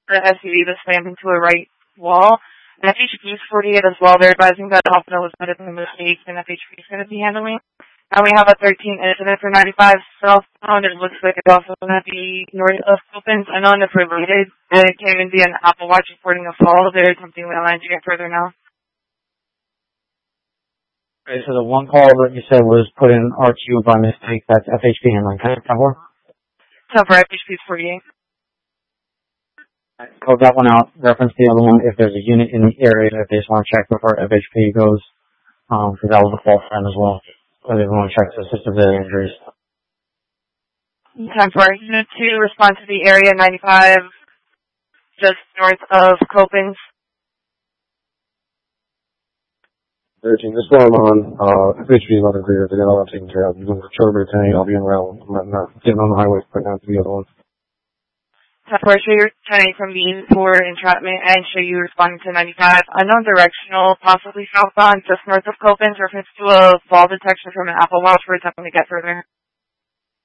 The SUV that slammed into a right wall. And FHP is 48 as well. They're advising that Alpha was better than the mistakes and FHP is going to be handling. And we have a 13 incident for 95 southbound. It looks like it's also going to be north of Copens. I know if related, it came in via an Apple Watch reporting a fall. They're attempting to line to get further now. Okay, so the one call that you said was put in RQ by mistake, that's FHP handling. Can I cover? So for FHP is 48. Code that one out, reference the other one if there's a unit in the area that they just want to check before FHP goes, because that was a false friend as well. So they want to check the system of injuries. Time for Unit 2, respond to the area 95, just north of Copens. 13, this one I'm on, FHP is not agreed, they're not taken care of. You're going to Charter Bay, I'll be in round. I'm not getting on the highway right now to the other one. For show you turning from the for entrapment and show you responding to 95. Unknown directional, possibly southbound, just north of Copens, reference to a fall detection from an Apple Watch. We're attempting to get further.